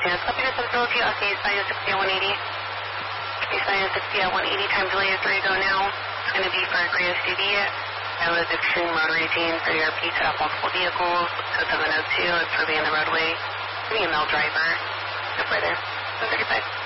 Yes, copy this info to okay, Science 60 at 180. Okay, Science 60 at 180, time delay is 3 go now. It's going to be for a gray SUV. That was extreme road raging, 30 RP, set off multiple vehicles, code 702, it's surveying the roadway. Give me a male driver. Go further. 135.